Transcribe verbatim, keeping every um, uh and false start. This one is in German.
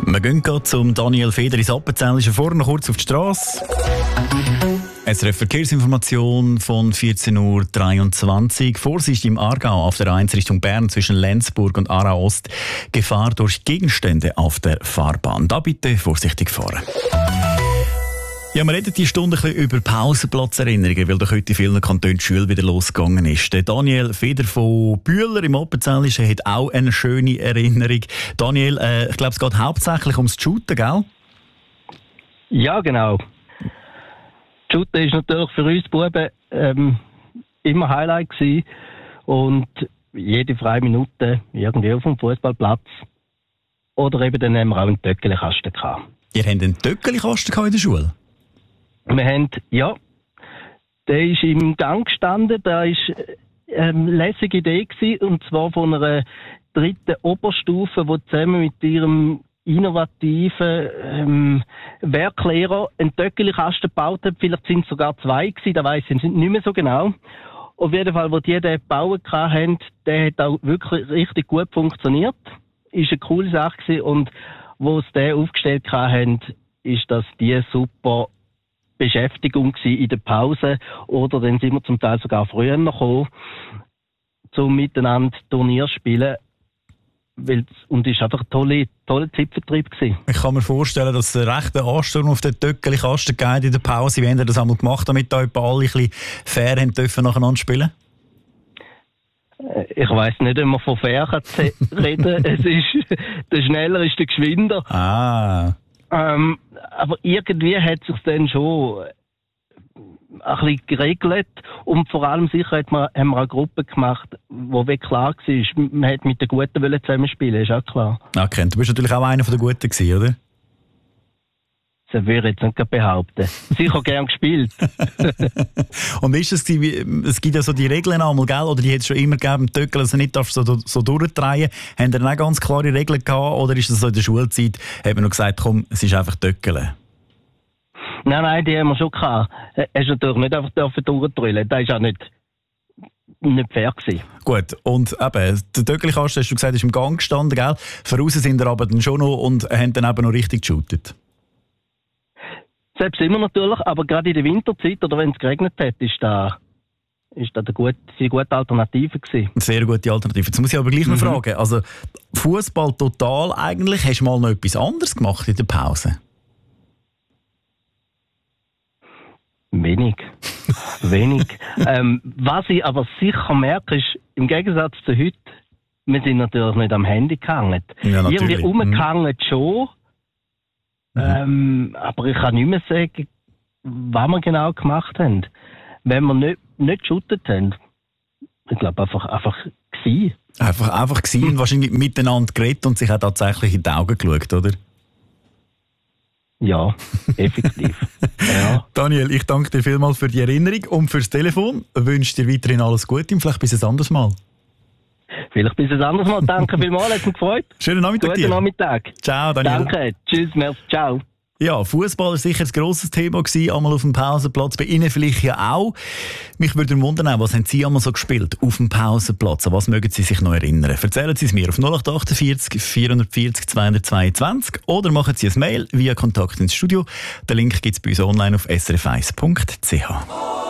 Wir gehen gerade zum Daniel Feder ins Appenzell. Ist er vorne noch kurz auf die Strasse? S R F Verkehrsinformation von vierzehn Uhr dreiundzwanzig. Vorsicht im Aargau auf der A eins Richtung Bern zwischen Lenzburg und Aarau Ost. Gefahr durch Gegenstände auf der Fahrbahn. Da bitte vorsichtig fahren. Ja, wir reden diese Stunde ein bisschen über Pausenplatzerinnerungen, weil doch heute in vielen Kantonen die Schule wieder losgegangen ist. Der Daniel Feder von Bühler im Appenzell hat auch eine schöne Erinnerung. Daniel, äh, ich glaube, es geht hauptsächlich ums Shooten, gell? Ja, genau. Shooten ist natürlich für uns Buben ähm, immer Highlight gewesen. Und jede freie Minute irgendwie auf dem Fußballplatz. Oder eben dann haben wir auch einen Töckeli-Kasten gehabt. Ihr habt einen Töckeli-Kasten in der Schule? Wir haben, ja, der ist im Gang gestanden, da war ähm, eine lässige Idee gewesen, und zwar von einer dritten Oberstufe, die zusammen mit ihrem innovativen ähm, Werklehrer einen Töckeli-Kasten gebaut hat. Vielleicht sind es sogar zwei gewesen, da weiss ich nicht mehr so genau. Auf jeden Fall, wo die den gebaut haben, der hat auch wirklich richtig gut funktioniert. Ist eine coole Sache gewesen, und wo sie den aufgestellt haben, ist das die super Beschäftigung in der Pause, oder dann sind wir zum Teil sogar früher noch gekommen, zum miteinander Turnier spielen. Und es war einfach ein toller, toller Zeitvertreib gewesen. Ich kann mir vorstellen, dass es einen rechten Ansturm auf den Töckeli-Kasten gibt in der Pause. Wie habt ihr das einmal gemacht, damit da alle ein bisschen fair haben dürfen nacheinander spielen? Ich weiss nicht, wenn man von fair reden. Es ist, der Schneller ist der Geschwinder. Ah. Ähm, aber irgendwie hat es sich dann schon ein bisschen geregelt, und vor allem sicher hat man, haben wir eine Gruppe gemacht, wo wirklich klar war, man hat mit den Guten zusammen spielen, ist auch klar. Okay, du bist natürlich auch einer der Guten gewesen, oder? Das würde ich jetzt nicht behaupten. Sicher gern gespielt. Und wie ist es, es gibt ja so die Regeln einmal, gell? Oder die hat es schon immer gegeben, Töckel, also nicht darfst so, so durchdrehen. Haben ihr dann auch ganz klare Regeln gehabt, oder ist es so in der Schulzeit, hat man noch gesagt, komm, es ist einfach Töckeln? Nein, nein, die haben wir schon gehabt. Er ist natürlich nicht einfach durchdrüllen. Das war auch nicht, nicht fair gewesen. Gut, und eben, der Töckeli-Kasten, hast du gesagt, ist im Gang gestanden, gell? Voraus sind ihr aber dann schon noch und haben dann eben noch richtig geshootet. Selbst immer natürlich, aber gerade in der Winterzeit oder wenn es geregnet hat, ist da, ist da eine gute, eine gute Alternative gewesen. Eine sehr gute Alternative. Jetzt muss ich aber gleich noch mhm. fragen, also Fußball total eigentlich, hast du mal noch etwas anderes gemacht in der Pause? Wenig. Wenig. ähm, was ich aber sicher merke, ist, im Gegensatz zu heute, wir sind natürlich nicht am Handy gehangen. Ja, irgendwie rumgehangen mhm. schon. Ähm, aber ich kann nicht mehr sagen, was wir genau gemacht haben. Wenn wir nicht, nicht geshootet haben, ich glaube einfach, einfach gsi. Einfach, einfach gsi und wahrscheinlich miteinander geredet und sich auch tatsächlich in die Augen geschaut, oder? Ja, effektiv. ja. Daniel, ich danke dir vielmals für die Erinnerung und fürs Telefon. Ich wünsche dir weiterhin alles Gute und vielleicht bis ein anderes Mal. Vielleicht bis ein anderes Mal. Danke vielmals, hat mich gefreut. Schönen Nachmittag Guten dir. Nachmittag. Ciao, Daniel. Danke. Tschüss, merci. Ciao. Ja, Fußball war sicher ein grosses Thema gewesen, einmal auf dem Pausenplatz. Bei Ihnen vielleicht ja auch. Mich würde wundern, was haben Sie einmal so gespielt auf dem Pausenplatz? An was mögen Sie sich noch erinnern? Erzählen Sie es mir auf null acht achtundvierzig vierhundertvierzig zweihundertzweiundzwanzig oder machen Sie ein Mail via Kontakt ins Studio. Den Link gibt es bei uns online auf s r f eins punkt c h.